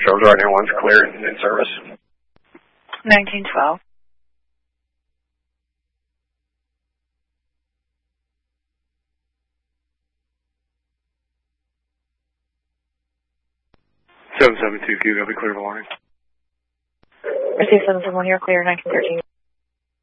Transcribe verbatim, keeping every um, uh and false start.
Service right now, one's clear and in service. nineteen twelve. seven seven two Q, that'll be clear of the line. Receive seven seven one, you're clear, nineteen thirteen.